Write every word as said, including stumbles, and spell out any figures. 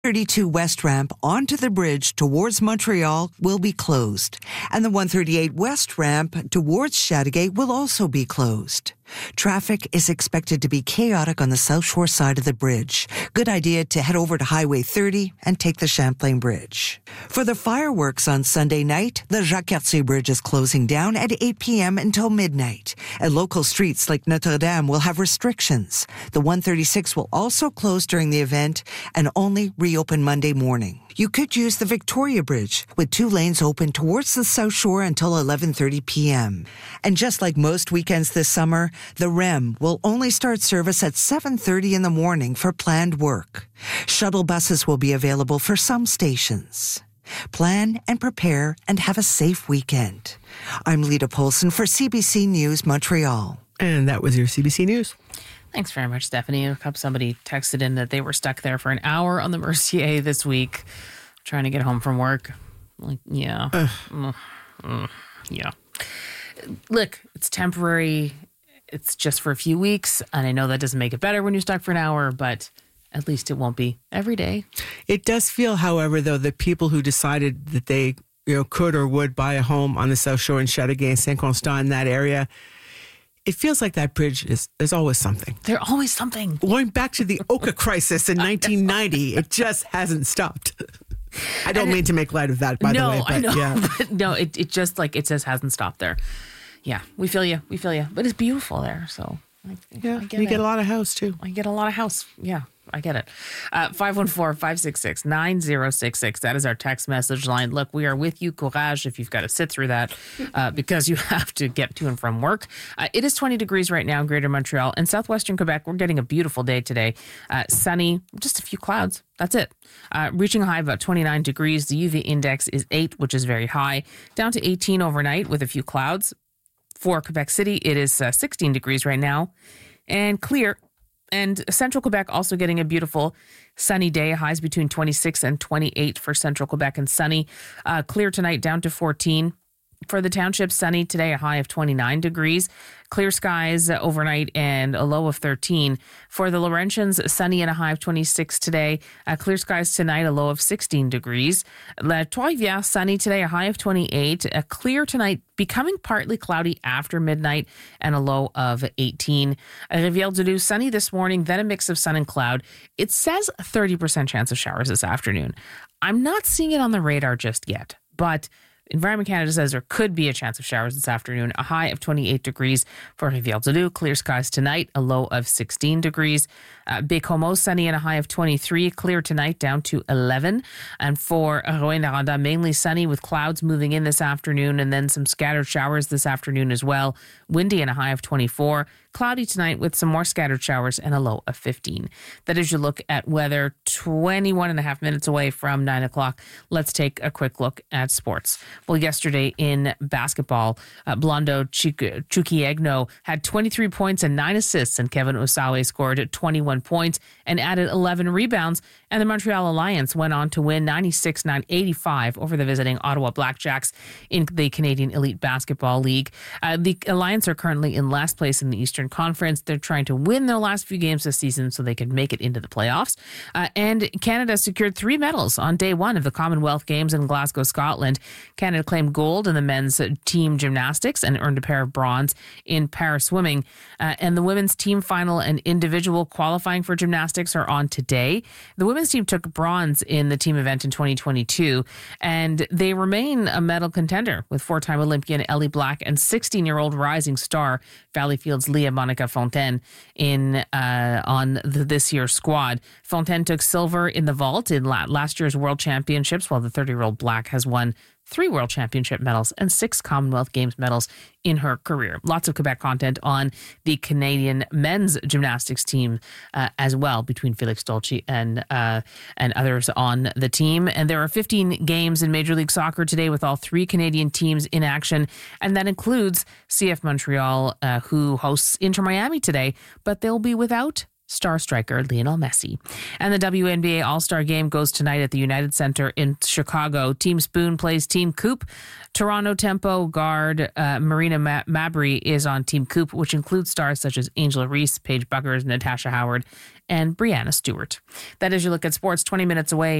thirty-two West ramp onto the bridge towards Montreal will be closed, and the one thirty-eight West ramp towards Chateauguay will also be closed. Traffic is expected to be chaotic on the South Shore side of the bridge. Good idea to head over to Highway thirty and take the Champlain Bridge. For the fireworks on Sunday night, the Jacques-Cartier Bridge is closing down at eight p.m. until midnight. And local streets like Notre-Dame will have restrictions. The one thirty-six will also close during the event and only reopen Monday morning. You could use the Victoria Bridge, with two lanes open towards the South Shore until eleven thirty p.m. And just like most weekends this summer, the R E M will only start service at seven thirty in the morning for planned work. Shuttle buses will be available for some stations. Plan and prepare and have a safe weekend. I'm Lita Polson for C B C News Montreal. And that was your C B C News. Thanks very much, Stephanie. Somebody texted in that they were stuck there for an hour on the Mercier this week, trying to get home from work. Like, yeah. Mm, mm, yeah. Look, it's temporary. It's just for a few weeks. And I know that doesn't make it better when you're stuck for an hour, but at least it won't be every day. It does feel, however, though, that people who decided that they you know, could or would buy a home on the South Shore in Chateauguay and Saint Constant in that area, it feels like that bridge is, there's always something. There's always something. Going back to the Oka crisis in nineteen ninety, it just hasn't stopped. I don't and mean it, to make light of that, by no, the way. But I know. Yeah. But no, it, it just like, it just hasn't stopped there. Yeah, we feel you. We feel you. But it's beautiful there, so. I, yeah, I get you it. get a lot of house, too. I get a lot of house. Yeah, I get it. Uh, five one four, five six six, nine zero six six. That is our text message line. Look, we are with you. Courage if you've got to sit through that uh, because you have to get to and from work. Uh, it is twenty degrees right now in Greater Montreal. In southwestern Quebec, we're getting a beautiful day today. Uh, sunny, just a few clouds. That's it. Uh, reaching a high of about twenty-nine degrees. The U V index is eight, which is very high. Down to eighteen overnight with a few clouds. For Quebec City, it is uh, sixteen degrees right now and clear. And central Quebec also getting a beautiful sunny day, highs between twenty-six and twenty-eight for central Quebec and sunny. Uh, clear tonight down to fourteen. For the township, sunny today, a high of twenty-nine degrees. Clear skies uh, overnight and a low of thirteen. For the Laurentians, sunny and a high of twenty-six today. Uh, clear skies tonight, a low of sixteen degrees. La Trois-Rivières, sunny today, a high of twenty-eight. Uh, clear tonight, becoming partly cloudy after midnight and a low of eighteen. Uh, Rivière-du-Loup, sunny this morning, then a mix of sun and cloud. It says a thirty percent chance of showers this afternoon. I'm not seeing it on the radar just yet, but Environment Canada says there could be a chance of showers this afternoon. A high of twenty-eight degrees for Rivière-du-Loup. Clear skies tonight, a low of sixteen degrees. Uh, Baie-Comeau, sunny and a high of twenty-three. Clear tonight, down to eleven. And for Rouyn-Noranda, mainly sunny with clouds moving in this afternoon and then some scattered showers this afternoon as well. Windy and a high of twenty-four. Cloudy tonight with some more scattered showers and a low of fifteen. That is your look at weather, twenty-one and a half minutes away from nine o'clock. Let's take a quick look at sports. Well, yesterday in basketball, uh, Blondo Chuk- Chukwuegno had twenty-three points and nine assists, and Kevin Osawe scored twenty-one points and added eleven rebounds. And the Montreal Alliance went on to win ninety-six nine eighty-five over the visiting Ottawa Blackjacks in the Canadian Elite Basketball League. Uh, the Alliance are currently in last place in the Eastern Conference. They're trying to win their last few games this season so they can make it into the playoffs. Uh, and Canada secured three medals on day one of the Commonwealth Games in Glasgow, Scotland. Canada claimed gold in the men's team gymnastics and earned a pair of bronze in para swimming. Uh, and the women's team final and individual qualifying for gymnastics are on today. The women's team took bronze in the team event in twenty twenty-two, and they remain a medal contender with four-time Olympian Ellie Black and sixteen-year-old rising star Valleyfield's Leah Monica Fontaine in uh, on the, this year's squad. Fontaine took silver in the vault in la- last year's World Championships, while the thirty-year-old Black has won three World Championship medals and six Commonwealth Games medals in her career. Lots of Quebec content on the Canadian men's gymnastics team uh, as well, between Felix Dolce and uh, and others on the team. And there are fifteen games in Major League Soccer today with all three Canadian teams in action. And that includes C F Montreal, uh, who hosts Inter Miami today, but they'll be without star striker Lionel Messi. And the W N B A All-Star Game goes tonight at the United Center in Chicago. Team Spoon plays Team Coop. Toronto Tempo guard uh, Marina Ma- Mabry is on Team Coop, which includes stars such as Angela Reese, Paige Buckers, Natasha Howard, and Brianna Stewart. That is your look at sports, twenty minutes away.